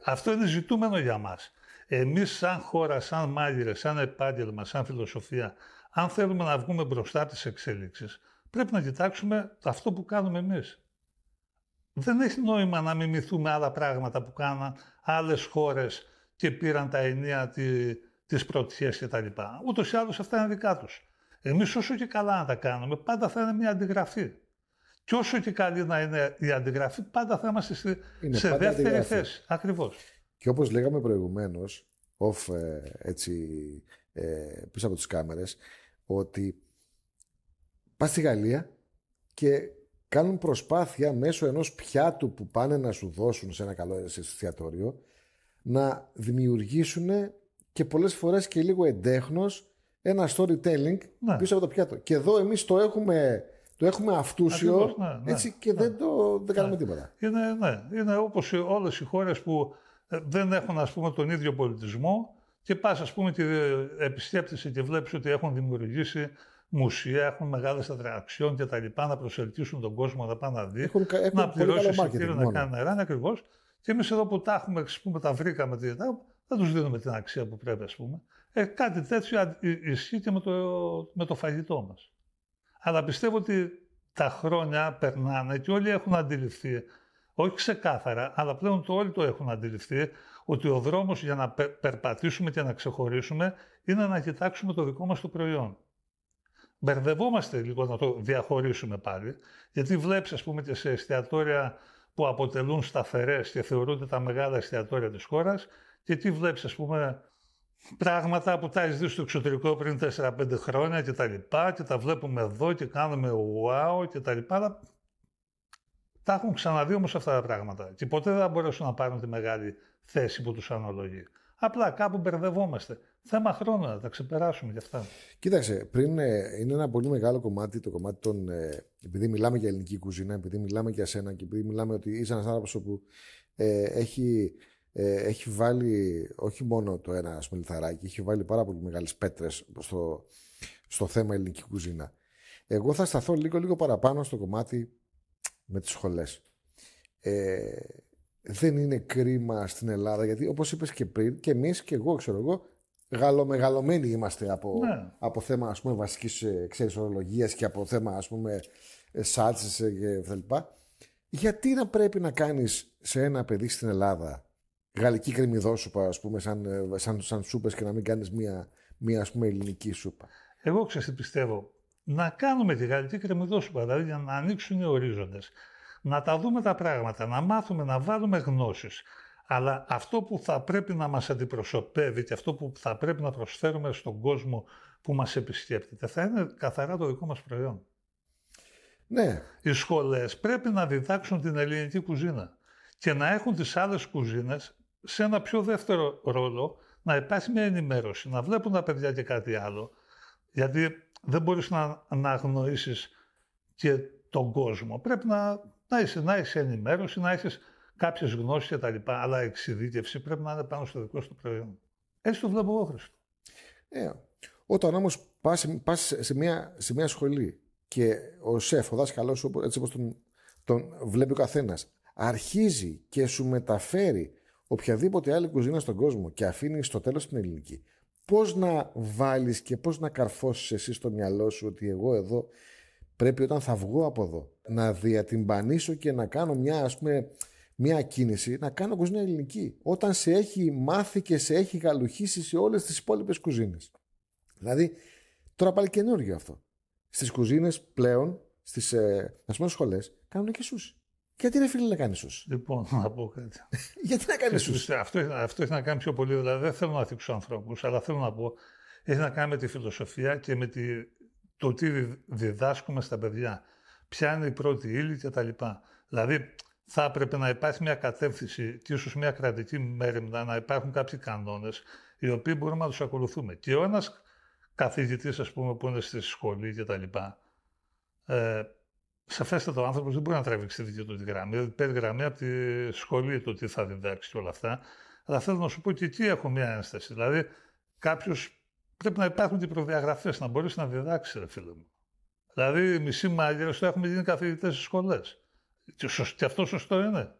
αυτό είναι ζητούμενο για μας. Εμείς σαν χώρα, σαν μάγειρες, σαν επάγγελμα, σαν φιλοσοφία, αν θέλουμε να βγούμε μπροστά από τις εξέλιξεις, πρέπει να κοιτάξουμε αυτό που κάνουμε εμείς. Δεν έχει νόημα να μιμηθούμε άλλα πράγματα που κάναν άλλες χώρες και πήραν τα ενία της πρωτιές κτλ. Ούτως ή άλλως αυτά είναι δικά τους. Εμείς όσο και καλά να τα κάνουμε, πάντα θα είναι μια αντιγραφή. Και όσο και καλή να είναι η αντιγραφή, πάντα θα είμαστε σε δεύτερη θέση. Ακριβώς. Και όπως λέγαμε προηγουμένως, πίσω από τις κάμερες, ότι πας στη Γαλλία και κάνουν προσπάθεια μέσω ενός πιάτου που πάνε να σου δώσουν σε ένα καλό εστιατόριο να δημιουργήσουν και πολλές φορές και λίγο εντέχνος ένα storytelling πίσω από το πιάτο. Και εδώ εμείς το έχουμε αυτούσιο έτσι, και δεν κάνουμε τίποτα. Είναι όπως όλες οι χώρες που δεν έχουν, ας πούμε, τον ίδιο πολιτισμό και πας, ας πούμε, και επισκέπτεσαι και βλέπεις ότι έχουν δημιουργήσει μουσεία, έχουν μεγάλες ατραξιόν και τα λοιπά, να προσελκύσουν τον κόσμο να πάει να δει, να πληρώσει εισιτήριο, να κάνει νερά, ακριβώς. Και εμείς εδώ που τα έχουμε, ας πούμε, τα βρήκαμε, δεν τους δίνουμε την αξία που πρέπει, ας πούμε. Κάτι τέτοιο ισχύει και με το φαγητό μας. Αλλά πιστεύω ότι τα χρόνια περνάνε και όλοι έχουν αντιληφθεί, όχι ξεκάθαρα, αλλά πλέον όλοι το έχουν αντιληφθεί, ότι ο δρόμος για να περπατήσουμε και να ξεχωρίσουμε είναι να κοιτάξουμε το δικό μας το προϊόν. Μπερδευόμαστε λίγο να το διαχωρίσουμε πάλι, γιατί βλέπεις, ας πούμε, και σε εστιατόρια που αποτελούν σταθερές και θεωρούνται τα μεγάλα εστιατόρια της χώρας, και τι βλέπεις, ας πούμε, πράγματα που τα έχεις δει στο εξωτερικό πριν 4-5 χρόνια και τα λοιπά, και τα βλέπουμε εδώ και κάνουμε wow και τα λοιπά. Τα έχουν ξαναδεί όμως αυτά τα πράγματα και ποτέ δεν θα μπορέσουν να πάρουν τη μεγάλη θέση που τους αναλογεί. Απλά κάπου μπερδευόμαστε. Θέμα χρόνου να τα ξεπεράσουμε γι' αυτά. Κοίταξε, πριν είναι ένα πολύ μεγάλο κομμάτι, το κομμάτι των. Επειδή μιλάμε για ελληνική κουζίνα, επειδή μιλάμε για σένα και επειδή μιλάμε ότι είσαι ένας άνθρωπος που έχει βάλει όχι μόνο το ένα λιθαράκι, έχει βάλει πάρα πολύ μεγάλες πέτρες στο θέμα ελληνική κουζίνα. Εγώ θα σταθώ λίγο παραπάνω στο κομμάτι με τις σχολές. Δεν είναι κρίμα στην Ελλάδα, γιατί όπως είπες και πριν, και εμείς και εγώ, ξέρω εγώ, γαλλομεγαλωμένοι είμαστε από θέμα, ας πούμε, βασικής ορολογίας και από θέμα, ας πούμε, σάλτσες και τα λοιπά. Γιατί να πρέπει να κάνεις σε ένα παιδί στην Ελλάδα γαλλική κρεμμυδόσουπα, ας πούμε, σαν σούπες, και να μην κάνεις μία ας πούμε, ελληνική σούπα? Εγώ πιστεύω να κάνουμε τη γαλλική κρεμμυδόσουπα, δηλαδή για να ανοίξουν οι ορίζοντες, να τα δούμε τα πράγματα, να μάθουμε, να βάλουμε γνώσεις. Αλλά αυτό που θα πρέπει να μας αντιπροσωπεύει και αυτό που θα πρέπει να προσφέρουμε στον κόσμο που μας επισκέπτεται θα είναι καθαρά το δικό μας προϊόν. Ναι. Οι σχολές πρέπει να διδάξουν την ελληνική κουζίνα και να έχουν τις άλλες κουζίνες σε ένα πιο δεύτερο ρόλο, να υπάρχει μια ενημέρωση, να βλέπουν τα παιδιά και κάτι άλλο. Γιατί δεν μπορείς να αγνοήσεις και τον κόσμο. Πρέπει να έχεις ενημέρωση, να έχεις κάποιες γνώσεις και τα λοιπά, αλλά η εξειδίκευση πρέπει να είναι πάνω στο δικό σου προϊόν. Έτσι το βλέπω εγώ, Χρήστο. Όταν όμως πας σε μια σχολή και ο σεφ, ο δάσκαλός σου, έτσι όπως τον βλέπει ο καθένας, αρχίζει και σου μεταφέρει οποιαδήποτε άλλη κουζίνα στον κόσμο και αφήνει στο τέλος την ελληνική, πώς να βάλεις και πώς να καρφώσεις εσύ στο μυαλό σου ότι εγώ εδώ πρέπει, όταν θα βγω από εδώ, να διατυμπανίσω και να κάνω μια κίνηση, να κάνω κουζίνα ελληνική, όταν σε έχει μάθει και σε έχει γαλουχίσει σε όλες τις υπόλοιπες κουζίνες. Δηλαδή, τώρα πάλι καινούργιο αυτό. Στις κουζίνες πλέον, στις σχολές, κάνουν και σούσι. Γιατί ρε φίλε να κάνει σούσι? Λοιπόν, να πω κάτι. Γιατί να κάνει σούσι? Αυτό έχει να κάνει πιο πολύ, δηλαδή δεν θέλω να θίξω ανθρώπους, αλλά θέλω να πω, έχει να κάνει με τη φιλοσοφία και με το τι διδάσκουμε στα παιδιά. Ποια είναι η πρώτη ύλη και τα λοιπά. Δηλαδή, θα έπρεπε να υπάρχει μια κατεύθυνση και ίσως μια κρατική μέρημνα, να υπάρχουν κάποιοι κανόνες, οι οποίοι μπορούμε να τους ακολουθούμε. Και ο ένας καθηγητής, ας πούμε, που είναι στη σχολή και τα λοιπά, σαφέστατα ο άνθρωπος δεν μπορεί να τραβήξει τη δική του τη γραμμή. Δηλαδή, παίρνει γραμμή από τη σχολή το τι θα διδάξει και όλα αυτά. Αλλά θέλω να σου πω και εκεί έχω μια ένσταση. Δηλαδή, κάποιος πρέπει να υπάρχουν και προδιαγραφές, να μπορείς να διδάξει, ρε φίλε μου. Δηλαδή, οι μισοί μάγειρες το έχουμε γίνει καθηγητές στις σχολές. Και αυτό σωστό είναι.